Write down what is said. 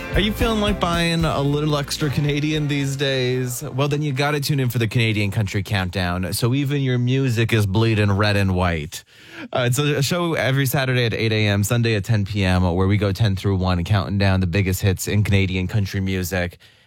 Are you feeling like buying a little extra Canadian these days? Well, then you got to tune in for the Canadian Country Countdown. So even your music is bleeding red and white. It's a show every Saturday at 8 a.m., Sunday at 10 p.m., where we go 10 through 1, counting down the biggest hits in Canadian country music.